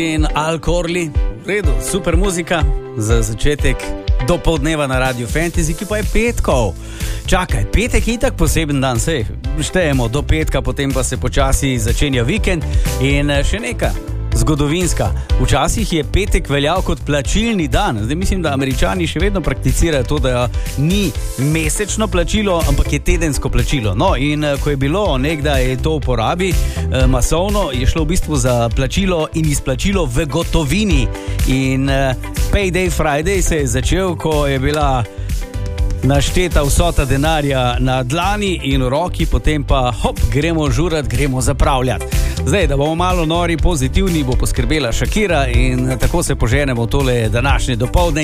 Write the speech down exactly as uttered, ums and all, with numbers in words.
In Al Corley, v redu, super muzika za začetek dopoldneva na Radio Fantasy, ki pa je petkov. Čakaj, petek je itak poseben dan, sej štejemo do petka, potem pa se počasi začenja vikend in še neka zgodovinska. Včasih je petek veljal kot plačilni dan. Zdaj mislim, da Američani še vedno prakticirajo to, da ni mesečno plačilo, ampak je tedensko plačilo. No, in ko je bilo nekdaj to v porabi eh, masovno, je šlo v bistvu za plačilo in izplačilo v gotovini. In eh, Payday Friday se je začel, ko je bila našteta vsota denarja na dlani in v roki, potem pa hop, gremo žurat, gremo zapravljati. Zdaj, da bomo malo nori, pozitivni, bo poskrbela Shakira in tako se poženemo tole današnje dopoldne.